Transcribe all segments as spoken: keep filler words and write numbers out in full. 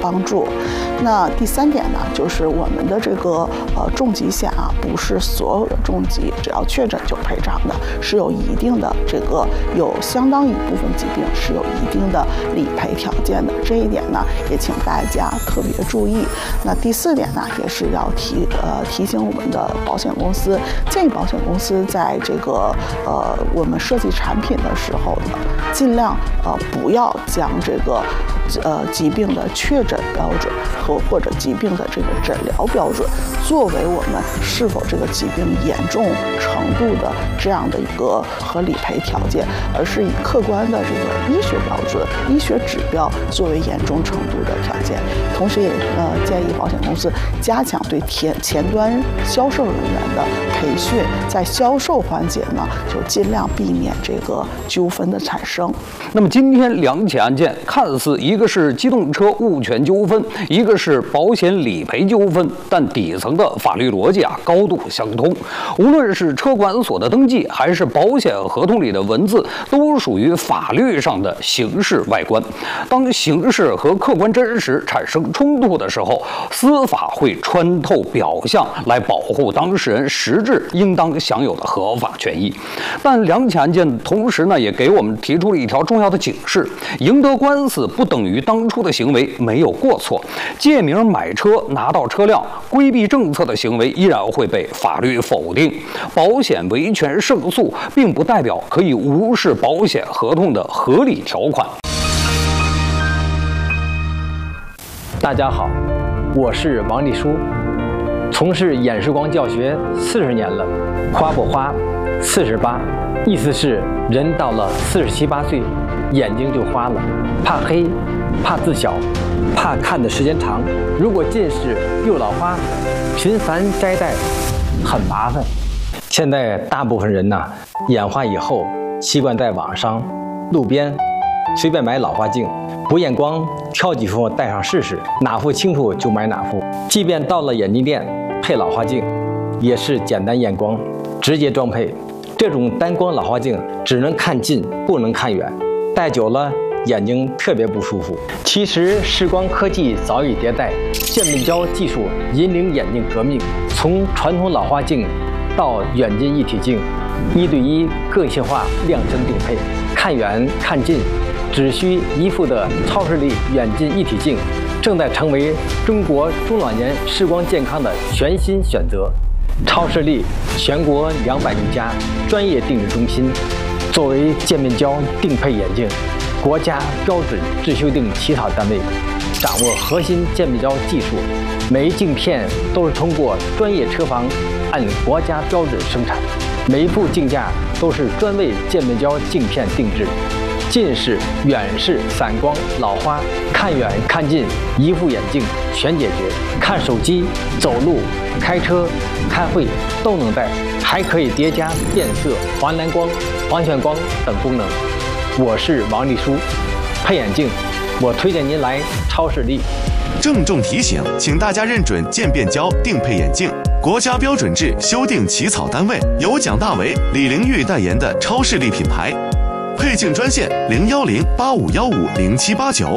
帮助。那第三点呢，就是我们的这个呃重疾险啊，不是所有的重疾只要确诊就赔偿的，是有一定的这个有相当一部分疾病是有一定的理赔条件的。这一点呢，也请大家特别注意。那第四点呢，也是要提呃提醒我们的保险公司，建议保险公司在这个呃我们设计产品的时候呢，尽量呃不要将这个呃疾病的确诊标准和或者疾病的这个诊疗标准作为我们是否这个疾病严重程度的这样的一个和理赔条件，而是以客观的这个医学标准、医学指标作为严重程度的条件。同时也呃建议保险公司加强对前前端销售人员的培训，在销售环节呢就尽量避免这个纠纷的产生。 那么今天两起案件看似一个是机动车物权纠纷，一个是保险理赔纠纷，但底层的法律逻辑啊高度相通。无论是车管所的登记，还是保险合同里的文字，都属于法律上的形式外观。当形式和客观真实产生冲突的时候，司法会穿透表象来保护当事人实质应当享有的合法权益。但两起案件同时呢，也给我们提出了一条重要的警示：赢得官司不等于当初的行为没有过错，借名买车拿到车辆、规避政策的行为依然会被法律否定。保险维权胜诉，并不代表可以无视保险合同的合理条款。 大家好，我是王立书，从事演示光教学四十年了。花不花，四十八，意思是人到了四十七八岁，眼睛就花了，怕黑，怕字小，怕看的时间长。如果近视又老花，频繁摘戴很麻烦。现在大部分人呢，眼花以后习惯在网上、路边随便买老花镜，不验光挑几副戴上试试，哪副清楚就买哪副。即便到了眼镜店配老花镜，也是简单验光，直接装配。这种单光老花镜只能看近，不能看远，戴久了眼睛特别不舒服。其实视光科技早已迭代，渐变焦技术引领眼镜革命，从传统老花镜到远近一体镜，一对一个性化量身定配，看远看近只需一副的超视力远近一体镜，正在成为中国中老年视光健康的全新选择。超视力全国两百余家专业定制中心，作为渐变焦定配眼镜国家标准制修订起草单位，掌握核心渐变焦技术，每一镜片都是通过专业车房按国家标准生产，每一部镜架都是专为渐变焦镜片定制。近视、远视、散光、老花，看远看近，一副眼镜全解决。看手机、走路、开车、开会都能戴，还可以叠加变色、环蓝光、环旋光等功能。我是王立书，配眼镜，我推荐您来超视力。 郑重提醒，请大家认准渐变焦定配眼镜，国家标准制修订起草单位由蒋大为、李玲玉代言的超视力品牌。配镜专线零幺零八五幺五零七八九。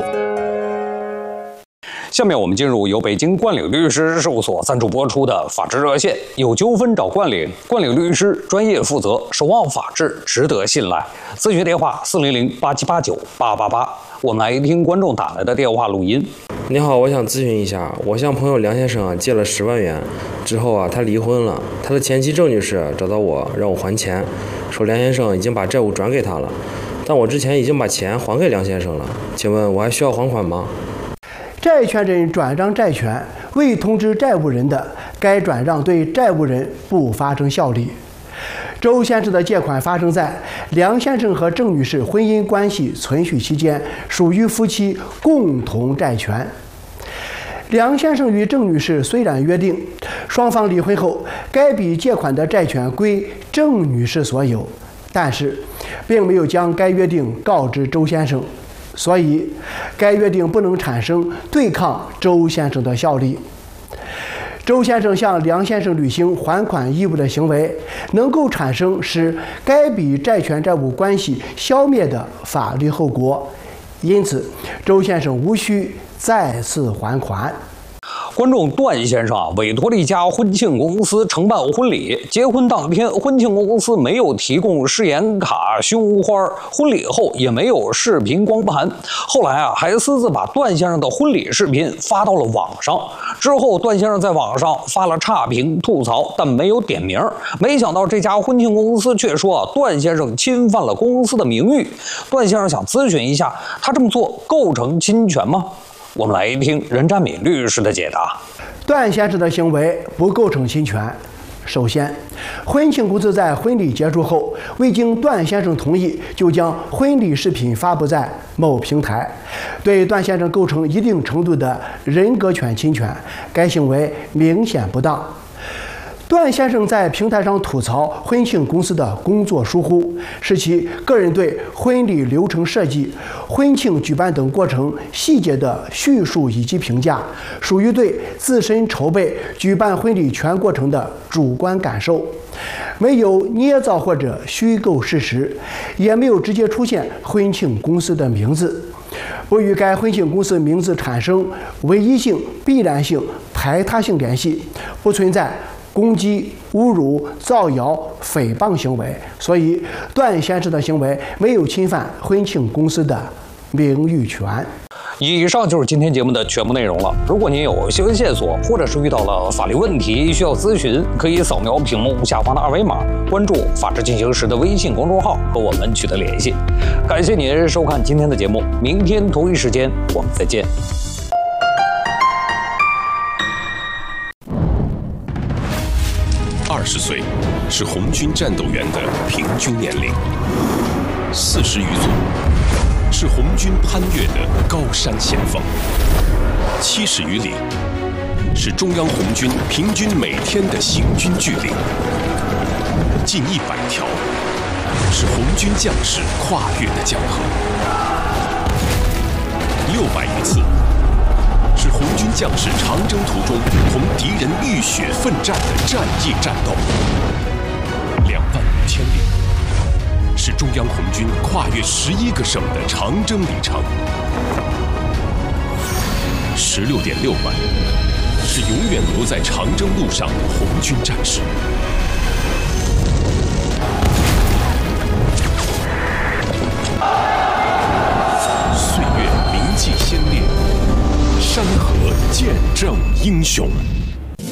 下面我们进入由北京冠岭律师事务所赞助播出的法治热线，有纠纷找冠岭，冠岭律师专业负责，守望法治，值得信赖。咨询电话四零零八七八九八八八。我们来听观众打来的电话录音。 你好，我想咨询一下，我向朋友梁先生啊借了十万元，之后啊他离婚了，他的前妻郑女士找到我让我还钱，说梁先生已经把债务转给他了，但我之前已经把钱还给梁先生了，请问我还需要还款吗？ 债权人转让债权未通知债务人的，该转让对债务人不发生效力。周先生的借款发生在梁先生和郑女士婚姻关系存续期间，属于夫妻共同债权。梁先生与郑女士虽然约定双方离婚后该笔借款的债权归郑女士所有，但是并没有将该约定告知周先生，所以该约定不能产生对抗周先生的效力。周先生向梁先生履行还款义务的行为，能够产生使该笔债权债务关系消灭的法律后果，因此周先生无需再次还款。 观众段先生啊，委托了一家婚庆公司承办婚礼。结婚当天，婚庆公司没有提供誓言卡、胸花，婚礼后也没有视频光盘。后来啊，还私自把段先生的婚礼视频发到了网上。之后，段先生在网上发了差评吐槽，但没有点名。没想到这家婚庆公司却说啊，段先生侵犯了公司的名誉。段先生想咨询一下，他这么做构成侵权吗？我们来听任占敏律师的解答。 段先生的行为不构成侵权。首先，婚庆公司在婚礼结束后，未经段先生同意就将婚礼视频发布在某平台，对段先生构成一定程度的人格权侵权，该行为明显不当。段先生在平台上吐槽婚庆公司的工作疏忽，是其个人对婚礼流程设计、婚庆举办等过程细节的叙述以及评价，属于对自身筹备、举办婚礼全过程的主观感受，没有捏造或者虚构事实，也没有直接出现婚庆公司的名字，不与该婚庆公司名字产生唯一性、必然性、排他性联系，不存在攻击、侮辱、造谣、诽谤行为，所以段先生的行为没有侵犯婚庆公司的名誉权。 以上就是今天节目的全部内容了。如果您有新闻线索，或者是遇到了法律问题需要咨询，可以扫描屏幕下方的二维码，关注法治进行时的微信公众号，和我们取得联系。感谢您收看今天的节目，明天同一时间我们再见。 二十岁是红军战斗员的平均年龄，四十余岁是红军攀越的高山险峰，七十余里是中央红军平均每天的行军距离，近一百条是红军将士跨越的江河，六百余次是红军将士长征途中同敌人浴血奋战的战役战斗，两万五千里是中央红军跨越十一个省的长征里程，十六点六万是永远留在长征路上的红军战士。岁月铭记先烈，山河见证英雄。